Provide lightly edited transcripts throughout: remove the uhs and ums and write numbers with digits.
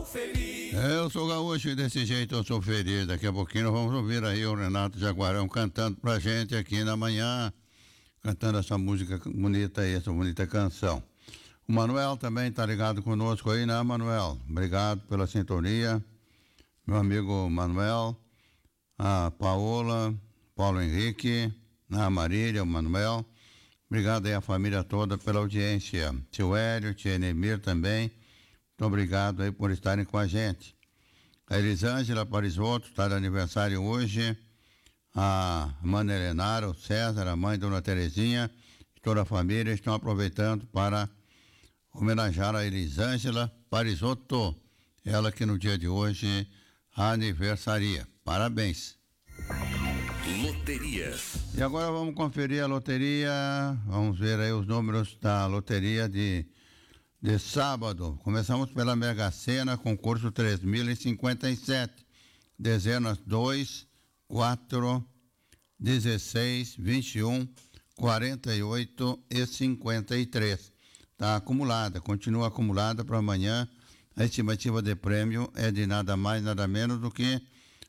sou feliz. Eu sou gaúcho e desse jeito eu sou feliz. Daqui a pouquinho nós vamos ouvir aí o Renato Jaguarão cantando pra gente aqui na manhã, cantando essa música bonita aí, essa bonita canção. O Manuel também tá ligado conosco aí, né, Manuel? Obrigado pela sintonia, meu amigo Manuel, a Paola, Paulo Henrique, a Marília, o Manuel. Obrigado aí a família toda pela audiência. Tio Hélio, tia Enemir também. Muito obrigado aí por estarem com a gente. A Elisângela Parisotto está de aniversário hoje. A Mana Helenara, o César, a mãe Dona Terezinha e toda a família estão aproveitando para homenagear a Elisângela Parisotto. Ela que no dia de hoje aniversaria. Parabéns. Loterias. E agora vamos conferir a loteria, vamos ver aí os números da loteria de sábado. Começamos pela Mega Sena, concurso 3.057, dezenas 2, 4, 16, 21, 48 e 53. Está acumulada, continua acumulada para amanhã. A estimativa de prêmio é de nada mais, nada menos do que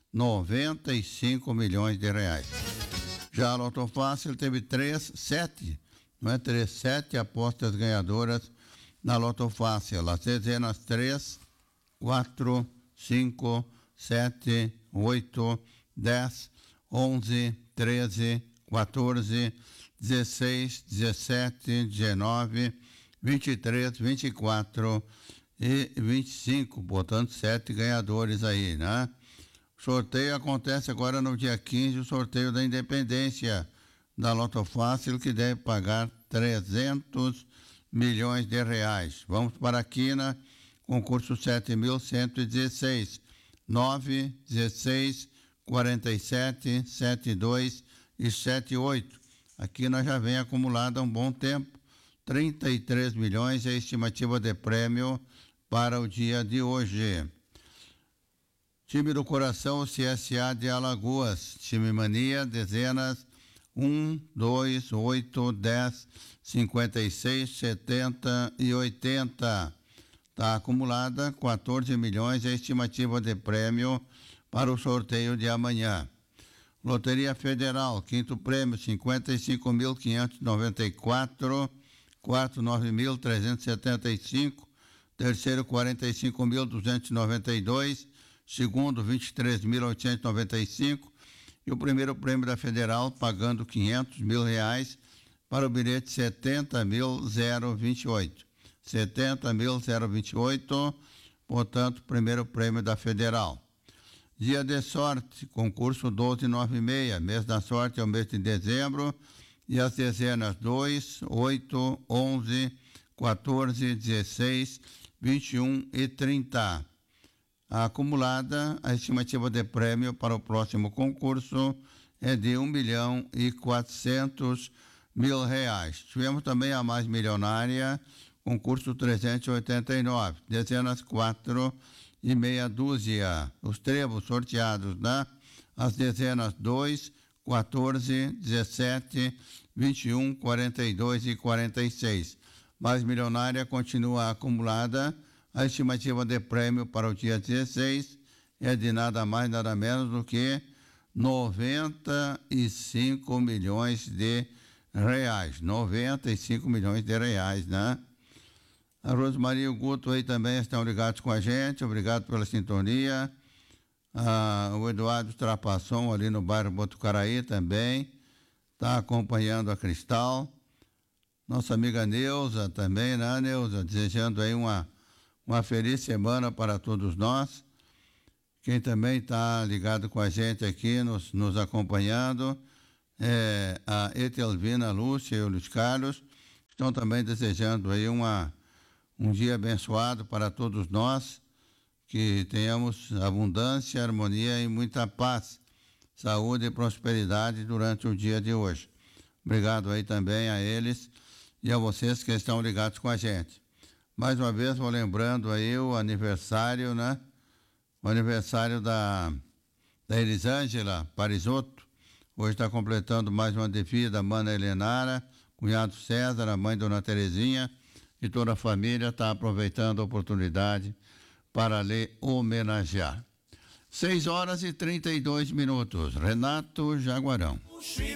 95 milhões de reais. Já a Loto Fácil teve 7 apostas ganhadoras na Loto Fácil. As dezenas 3, 4, 5, 7, 8, 10, 11, 13, 14, 16, 17, 19, 23, 24 e 25. Portanto, 7 ganhadores aí, né? O sorteio acontece agora no dia 15, o sorteio da Independência da Loto Fácil, que deve pagar 300 milhões de reais. Vamos para a quina, concurso 7.116, 9, 16, 47, 72 e 78. A quina já vem acumulada há um bom tempo, 33 milhões é a estimativa de prêmio para o dia de hoje. Time do Coração, o CSA de Alagoas, time Mania, dezenas 1, 2, 8, 10, 56, 70 e 80. Está acumulada 14 milhões, é a estimativa de prêmio para o sorteio de amanhã. Loteria Federal, quinto prêmio 55.594, quarto 9.375, terceiro 45.292, segundo 23.895 e o primeiro prêmio da Federal pagando 500 mil reais para o bilhete 70.028. 70.028, portanto, primeiro prêmio da Federal. Dia de sorte, concurso 1296, mês da sorte é o mês de dezembro, e as dezenas 2, 8, 11, 14, 16, 21 e 30. A acumulada, a estimativa de prêmio para o próximo concurso é de 1.400.000 reais. Tivemos também a mais milionária, concurso 389, dezenas 4 e meia dúzia. Os trebos sorteados, né? As dezenas 2, 14, 17, 21, 42 e 46. Mais milionária continua acumulada. A estimativa de prêmio para o dia 16 é de nada mais, nada menos do que 95 milhões de reais. 95 milhões de reais, né? A Rosmaria e o Guto aí também estão ligados com a gente, obrigado pela sintonia. O Eduardo Trapasson ali no bairro Botucaraí também está acompanhando a Cristal. Nossa amiga Neuza também, né, Neuza? Desejando aí uma feliz semana para todos nós. Quem também está ligado com a gente aqui, nos acompanhando, é a Etelvina, Lúcia e o Luiz Carlos. Estão também desejando aí um dia abençoado para todos nós, que tenhamos abundância, harmonia e muita paz, saúde e prosperidade durante o dia de hoje. Obrigado aí também a eles e a vocês que estão ligados com a gente. Mais uma vez, vou lembrando aí o aniversário, né? O aniversário da Elisângela Parisotto. Hoje está completando mais uma de vida, a Mana Helenara, cunhado César, a mãe Dona Terezinha, e toda a família está aproveitando a oportunidade para lhe homenagear. 6 horas e 32 minutos. Renato Jaguarão.